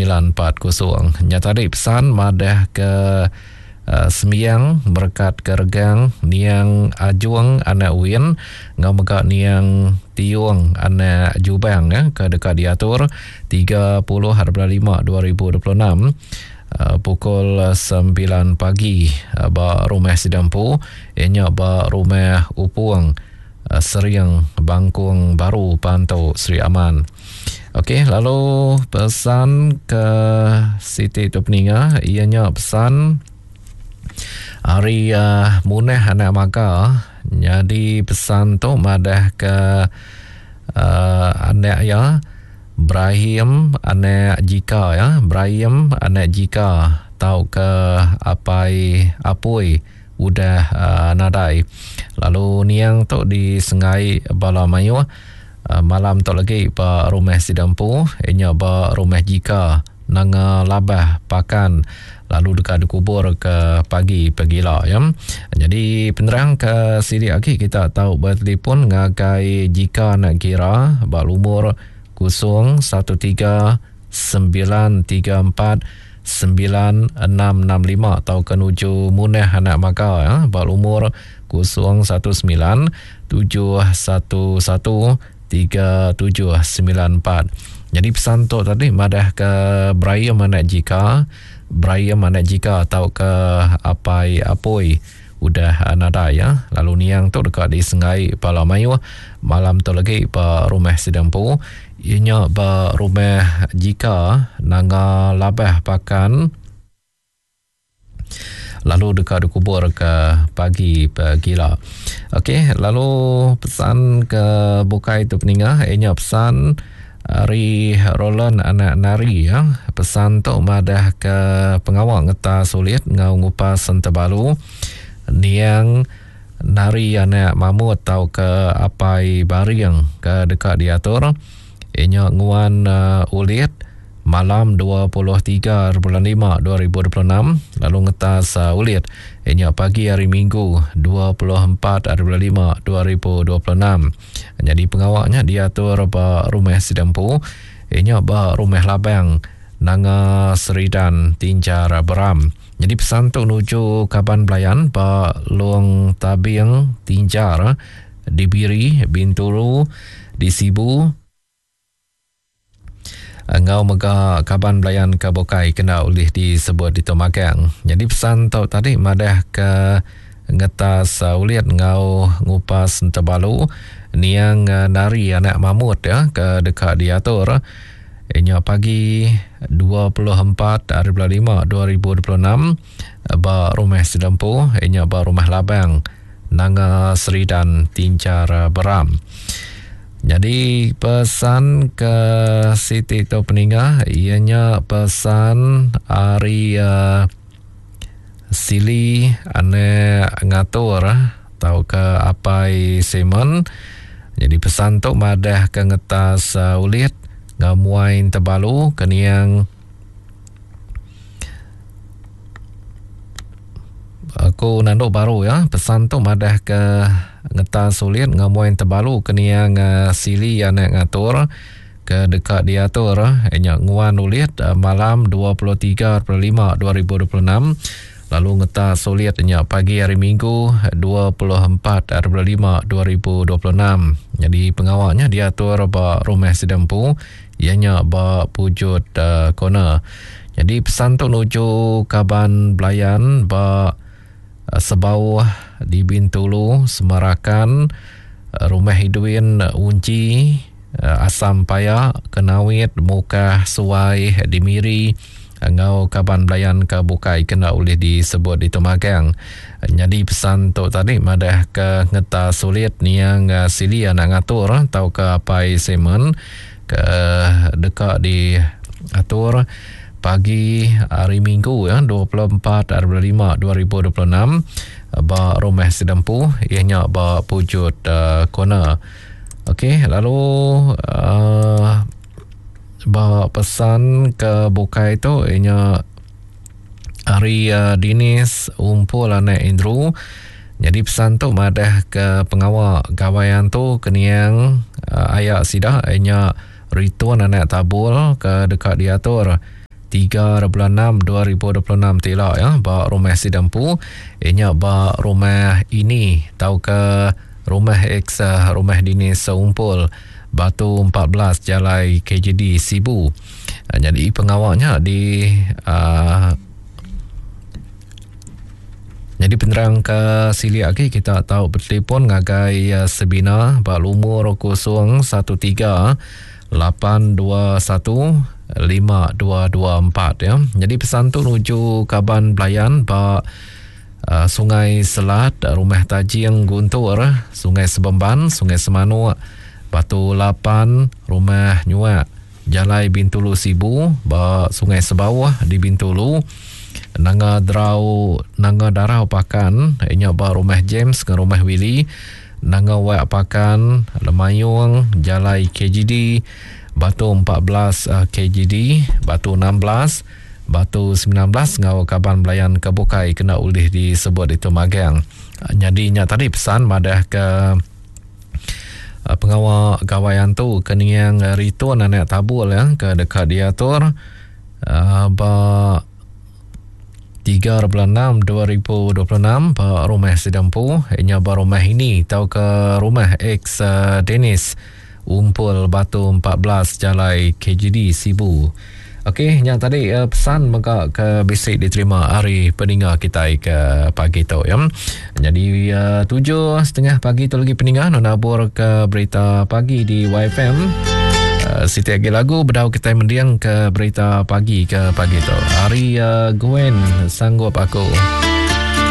940. Nyata tadi pesan madah ke Semiang berkat keregang niang ajuang anak win ngau megak niang tiung anak jubang ke dekat diatur 30/5/2026 pukul 9 pagi ba rumah Sidampu ianya ba rumah Upuang Seriang Bangkung Baru Pantau Sri Aman. Okey, lalu pesan ke Siti Tupninga ianya pesan hari munah anak maka. Jadi pesan tu madah ke anak ya Ibrahim anak Jika ya, Ibrahim anak Jika tahu ke apui udah nadai. Lalu niang tu disengai bala mayu malam tu lagi ba rumah Sidampu inya ba rumah Jika nanga labah pakan lalu dekat dikubur ke pagi lah ya. Jadi penerang ke sini lagi kita tahu bertelefon ngagai Jika nak kira ba umur 0139349665 atau kenuju munah anak maka ya ba umur 0171133794. Jadi pesan tu tadi madah ke Ibrahim anak Jika, Ibrahim anak Jika atau ke apui udah nada ya. Lalu niang tu dekat di Sengai Palamayu malam tu lagi ba rumah Sidampu ianya ba rumah Jika nanga labah pakan lalu dekat dikubur ke pagi lah. Okey, lalu pesan ke Bukai tu peningah ianya pesan Ari Roland anak nari ya. Pesan tu madah ke pengawal ngeta sulit ngau ngupas Sentabalu niang nari anak mamut tau ke apai bariang ke dekat diatur inya nguan ulit malam 23/5/2026 lalu ngetas ulit inya pagi hari Minggu 24/5/2026. Jadi pengawaknya diatur ba rumah Sidampu inya ba rumah Labang nanga Seridan Tinjar Beram. Jadi pesan tu nuju Kaban Belayan ba Luang Tabiang Tinjar Dibiri Bintulu di Sibu ngau mega Kaban Belayan ke Bokai kena ulih disebut di Tomagang. Jadi pesan tu tadi madah ke ngetas uliat ngau ngupas Sentabalu niang nari anak mamut ya ke dekat diatur inya pagi 24/5/2026 ba rumah Sidampu inya ba rumah Labang nanga Seridan Tinjar Beram. Jadi pesan ke Siti tu peningah ianya pesan hari sili ane ngatur tau ke apai semen. Jadi pesan tu madah ke ngetas ulit ngamuain tebalu keniang aku nanduk baru ya. Pesan tu madah ke ngetas sulit ngamuain tebalu keniang sili anak ngatur ke dekat diatur inya nguan ulit malam 23/5/2026 lalu ngetas sulit inya pagi hari Minggu 24/5/2026. Jadi pengawalnya diatur ba rumah Sidampu ianya ba pujud kona. Jadi pesan tu nuju Kaban Belayan ba Sebau di Bintulu Semarakan Rumah Hiduin Unci Asam Paya Kenawit Muka Suai Dimiri ngau Kaban Belayan ke Bukai kena oleh disebut di Tomagang. Jadi pesan tu tadi madah ke ngeta sulit niang sili anak ngatur tau ke apai semen ke dekat di atur pagi hari Minggu ya 24/5/2026 ba rumah Sidampu ianya ba pujud kona. Okey, lalu ba pesan ke Bukai tu ianya hari Dinis umpul anak Indru. Jadi pesan tu madah ke pengawal gawaian tu keniang ayak sidah ianya Rituan anak tabul ke dekat diatur 3.6 2026 tilak ya ba rumah sidampu inya ba rumah ini tahu ke rumah X rumah dinis seumpul Batu 14 Jalai KJD Sibu. Jadi pengawalnya jadi penerang ke sili lagi kita tahu bertelefon ngagai sebina ba lumur 013 821 5224 ya. Jadi pesan tu menuju Kaban Belayan ba Sungai Selat, Rumah Tajing Guntur, Sungai Sebemban, Sungai Semanu, Batu 8, Rumah Nyuak, Jalai Bintulu Sibu, ba Sungai Sebawah di Bintulu, Nanga Darau Pakan, inya ba Rumah James ke Rumah Willy, Nanga Wak Pakan, Lemayung, Jalai KGD, Batu 14 KGD, Batu 16, Batu 19 ngau Kaban Belayan Kebukai kena ulih disebut itu magang. Jadi tadi pesan madah ke pengawal gawaian tu keniang ritu anak tabul ya ke dekat diatur ba 3.6 2026 ba rumah sidampu inya ba rumah ini tahu ke rumah X Dennis Umpul Batu 14 Jalai KGD Sibu. Okey, yang tadi pesan maka ke bisik diterima hari peninggal kita ke pagi tu ya. Jadi 7.30 pagi tu lagi peninggal nabur ke berita pagi di YFM. Siti lagi lagu berdau kita mendiang ke berita pagi ke pagi tu. Hari Gwen sanggup aku.